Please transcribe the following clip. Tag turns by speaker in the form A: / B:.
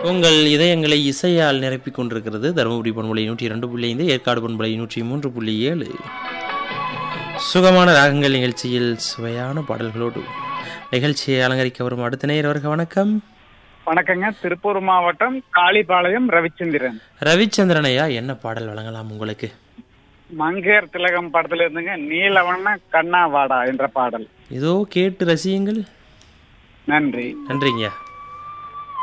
A: உங்கள் இதயங்களை இசையால் நிரப்பிக் கொண்டிருக்கிறது தருமபுரி பண்பலை 102.5, ஏற்காடு பண்பலை 103.7. சுகமான ராகங்கள் நிகழ்ச்சியில் சுவையான பாடல்களோடு நிகழ்ச்சியை அலங்கரிக்க வரும் அடுத்த நேயர் வருக. வணக்கம்.
B: வணக்கங்க. திருப்பூர் மாவட்டம் காளிபாளையம் ரவிச்சந்திரன்.
A: ரவிச்சந்திரன் ஐயா, என்ன பாடல் வழங்கலாம் உங்களுக்கு?
B: மங்கையர் திலகம் படத்துல இருந்துங்க, நீலவண்ண கண்ணா வாடா என்ற பாடல்.
A: இதோ கேட்டு ரசியுங்கள்.
B: நன்றி.
A: நன்றிங்க.